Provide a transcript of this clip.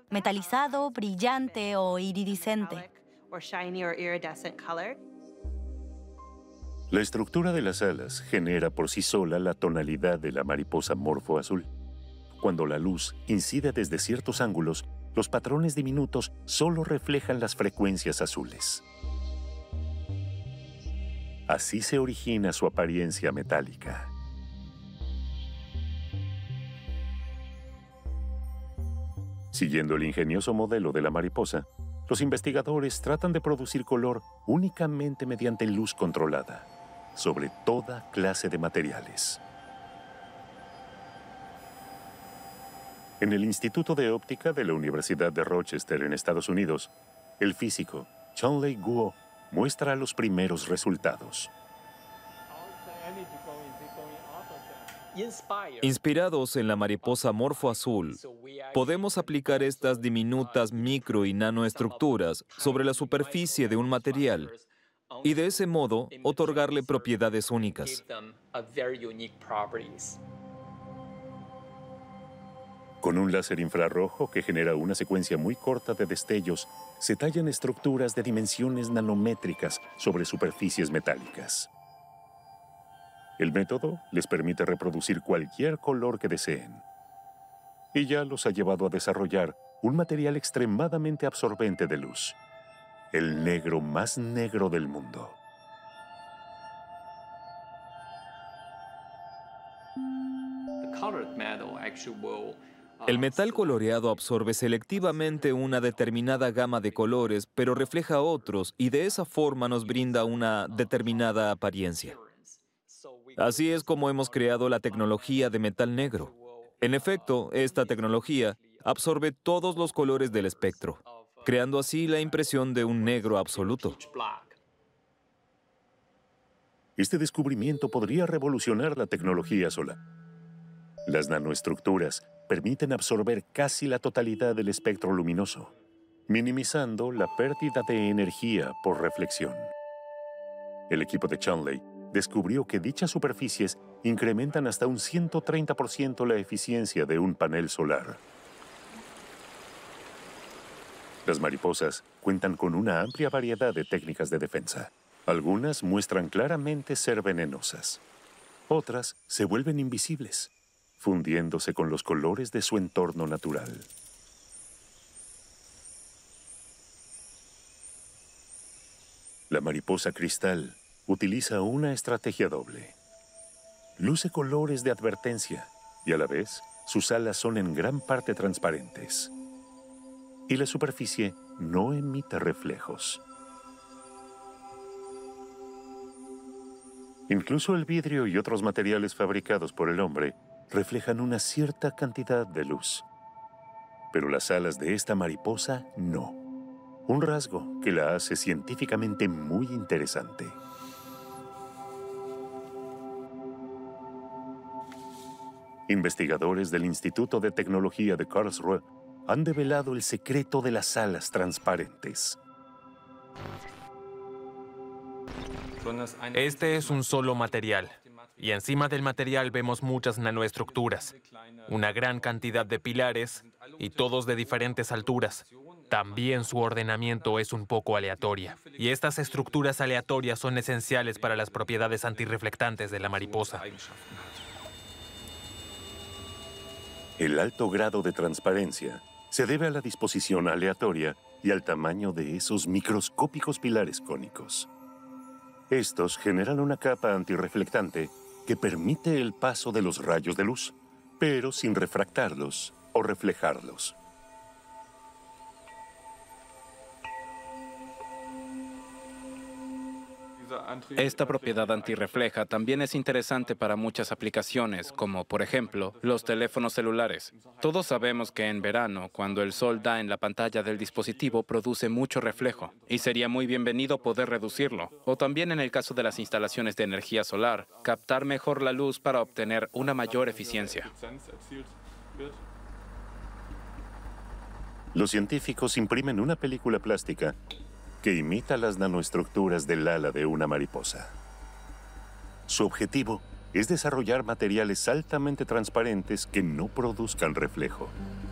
metalizado, brillante o iridiscente. La estructura de las alas genera por sí sola la tonalidad de la mariposa morfo azul. Cuando la luz incide desde ciertos ángulos, los patrones diminutos solo reflejan las frecuencias azules. Así se origina su apariencia metálica. Siguiendo el ingenioso modelo de la mariposa, los investigadores tratan de producir color únicamente mediante luz controlada, sobre toda clase de materiales. En el Instituto de Óptica de la Universidad de Rochester, en Estados Unidos, el físico Chun-Lei Guo muestra los primeros resultados. Inspirados en la mariposa morfo azul, podemos aplicar estas diminutas micro y nanoestructuras sobre la superficie de un material y de ese modo otorgarle propiedades únicas. Con un láser infrarrojo que genera una secuencia muy corta de destellos, se tallan estructuras de dimensiones nanométricas sobre superficies metálicas. El método les permite reproducir cualquier color que deseen. Y ya los ha llevado a desarrollar un material extremadamente absorbente de luz, el negro más negro del mundo. El metal coloreado absorbe selectivamente una determinada gama de colores, pero refleja otros y de esa forma nos brinda una determinada apariencia. Así es como hemos creado la tecnología de metal negro. En efecto, esta tecnología absorbe todos los colores del espectro, creando así la impresión de un negro absoluto. Este descubrimiento podría revolucionar la tecnología solar. Las nanoestructuras permiten absorber casi la totalidad del espectro luminoso, minimizando la pérdida de energía por reflexión. El equipo de Chun-Lei descubrió que dichas superficies incrementan hasta un 130% la eficiencia de un panel solar. Las mariposas cuentan con una amplia variedad de técnicas de defensa. Algunas muestran claramente ser venenosas. Otras se vuelven invisibles, fundiéndose con los colores de su entorno natural. La mariposa cristal utiliza una estrategia doble. Luce colores de advertencia y a la vez sus alas son en gran parte transparentes. Y la superficie no emite reflejos. Incluso el vidrio y otros materiales fabricados por el hombre reflejan una cierta cantidad de luz. Pero las alas de esta mariposa no. Un rasgo que la hace científicamente muy interesante. Investigadores del Instituto de Tecnología de Karlsruhe han develado el secreto de las alas transparentes. Este es un solo material, y encima del material vemos muchas nanoestructuras, una gran cantidad de pilares, y todos de diferentes alturas. También su ordenamiento es un poco aleatoria, y estas estructuras aleatorias son esenciales para las propiedades antirreflectantes de la mariposa. El alto grado de transparencia se debe a la disposición aleatoria y al tamaño de esos microscópicos pilares cónicos. Estos generan una capa antirreflectante que permite el paso de los rayos de luz, pero sin refractarlos o reflejarlos. Esta propiedad antirrefleja también es interesante para muchas aplicaciones, como por ejemplo, los teléfonos celulares. Todos sabemos que en verano, cuando el sol da en la pantalla del dispositivo, produce mucho reflejo, y sería muy bienvenido poder reducirlo. O también en el caso de las instalaciones de energía solar, captar mejor la luz para obtener una mayor eficiencia. Los científicos imprimen una película plástica que imita las nanoestructuras del ala de una mariposa. Su objetivo es desarrollar materiales altamente transparentes que no produzcan reflejo.